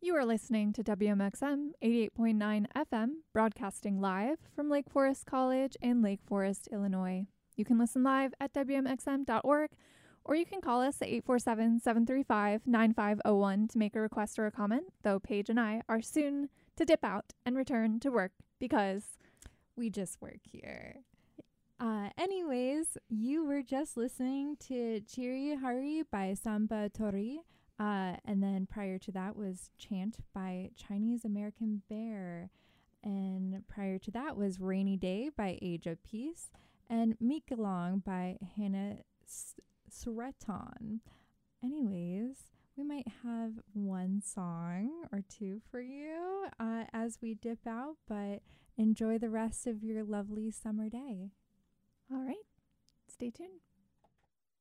You are listening to WMXM 88.9 FM, broadcasting live from Lake Forest College in Lake Forest, Illinois. You can listen live at WMXM.org, or you can call us at 847-735-9501 to make a request or a comment, though Paige and I are soon to dip out and return to work because we just work here. Anyways, you were just listening to Chiri Hari by Samba Tori. And then prior to that was Chant by Chinese American Bear. And prior to that was Rainy Day by Age of Peace. And Meet Along by Hannah Sreton. Anyways, we might have one song or two for you as we dip out, but enjoy the rest of your lovely summer day. All right, stay tuned.